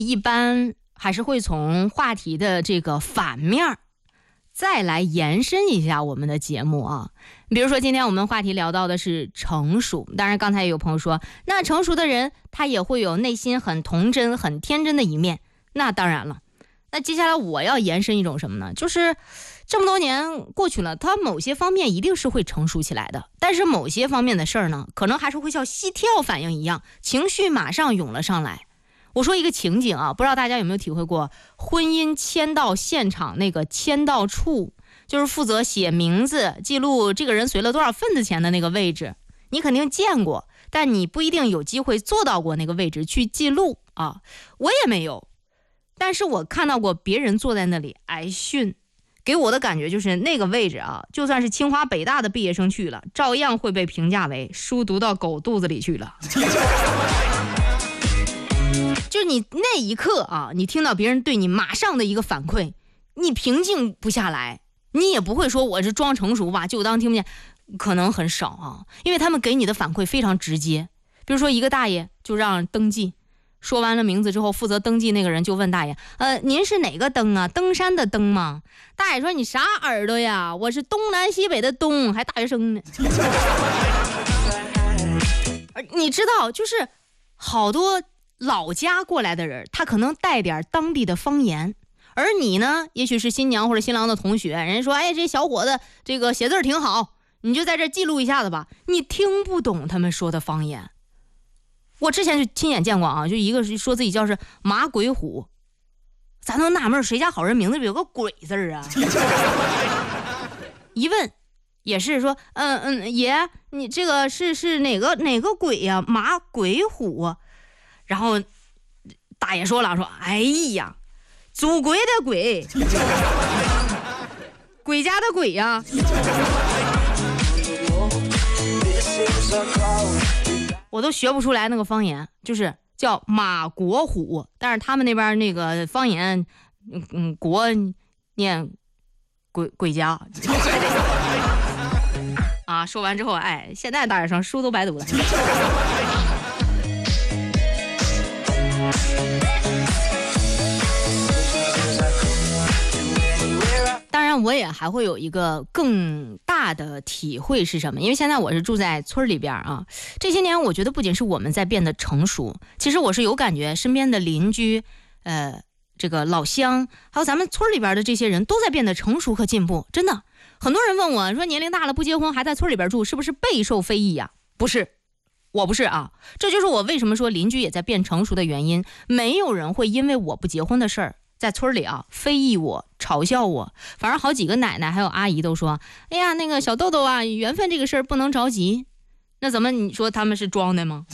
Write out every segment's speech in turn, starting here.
一般还是会从话题的这个反面再来延伸一下我们的节目啊。比如说今天我们话题聊到的是成熟，当然刚才也有朋友说，那成熟的人他也会有内心很童真很天真的一面，那当然了。那接下来我要延伸一种什么呢？就是这么多年过去了，他某些方面一定是会成熟起来的，但是某些方面的事儿呢，可能还是会像膝跳反应一样，情绪马上涌了上来。我说一个情景啊，不知道大家有没有体会过婚姻签到现场那个签到处，就是负责写名字记录这个人随了多少份子钱的那个位置，你肯定见过，但你不一定有机会坐到过那个位置去记录啊。我也没有，但是我看到过别人坐在那里挨训，给我的感觉就是那个位置啊，就算是清华北大的毕业生去了，照样会被评价为书读到狗肚子里去了。就是你那一刻啊，你听到别人对你马上的一个反馈，你平静不下来，你也不会说我是装成熟吧，就当听不见，可能很少啊，因为他们给你的反馈非常直接。比如说一个大爷就让登记，说完了名字之后，负责登记那个人就问大爷，您是哪个登啊？登山的登吗？大爷说你啥耳朵呀？我是东南西北的东，还大学生呢。你知道，就是好多老家过来的人，他可能带点当地的方言，而你呢，也许是新娘或者新郎的同学，人家说，哎，这小伙子这个写字挺好，你就在这记录一下子吧。你听不懂他们说的方言。我之前就亲眼见过啊，就一个是说自己叫是马鬼虎，咱都纳闷谁家好人名字里有个鬼字啊？一问也是说，爷，你这个是哪个鬼呀？马鬼虎。然后大爷说了，说，哎呀，祖鬼的鬼，鬼家的鬼呀。我都学不出来那个方言，就是叫马国虎，但是他们那边那个方言，国念鬼家。啊，说完之后，哎，现在大学生书都白读了。当然我也还会有一个更大的体会是什么，因为现在我是住在村里边啊，这些年我觉得不仅是我们在变得成熟，其实我是有感觉身边的邻居这个老乡还有咱们村里边的这些人都在变得成熟和进步。真的，很多人问我说，年龄大了不结婚还在村里边住，是不是备受非议呀？不是，我不是啊，这就是我为什么说邻居也在变成熟的原因。没有人会因为我不结婚的事儿在村里啊非议我嘲笑我，反而好几个奶奶还有阿姨都说，哎呀，那个小豆豆啊，缘分这个事儿不能着急。那怎么你说他们是装的吗？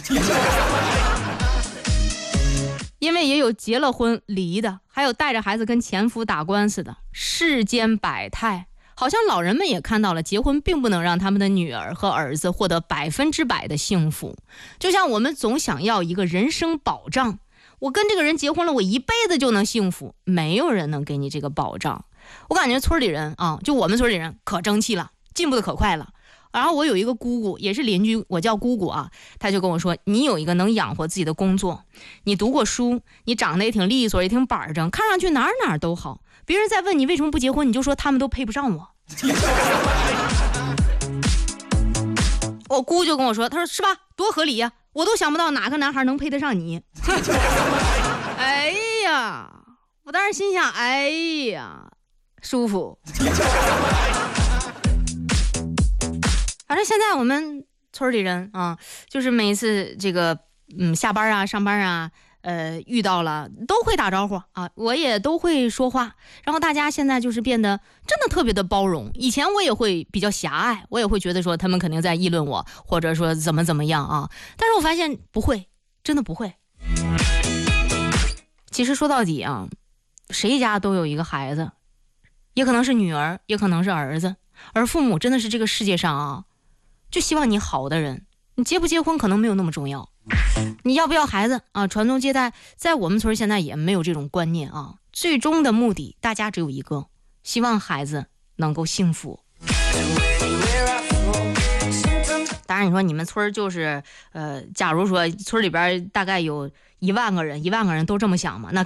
因为也有结了婚离的，还有带着孩子跟前夫打官司的，世间百态。好像老人们也看到了，结婚并不能让他们的女儿和儿子获得100%的幸福。就像我们总想要一个人生保障，我跟这个人结婚了，我一辈子就能幸福，没有人能给你这个保障。我感觉村里人啊，就我们村里人可争气了，进步的可快了。然后我有一个姑姑，也是邻居，我叫姑姑啊，她就跟我说，你有一个能养活自己的工作，你读过书，你长得也挺利索，也挺板正，看上去哪儿都好。别人再问你为什么不结婚，你就说他们都配不上我。我姑就跟我说，她说是吧，多合理呀，我都想不到哪个男孩能配得上你。哎呀，我当时心想，哎呀，舒服。反正现在我们村里人啊，就是每一次这个下班啊上班啊遇到了都会打招呼啊，我也都会说话，然后大家现在就是变得真的特别的包容。以前我也会比较狭隘，我也会觉得说他们肯定在议论我，或者说怎么样啊，但是我发现不会，真的不会。其实说到底啊，谁家都有一个孩子，也可能是女儿，也可能是儿子，而父母真的是这个世界上啊就希望你好的人。你结不结婚可能没有那么重要，你要不要孩子啊，传宗接代，在我们村现在也没有这种观念啊。最终的目的大家只有一个，希望孩子能够幸福。当当然你说你们村儿就是假如说村里边大概有1万个人，1万个人都这么想嘛，那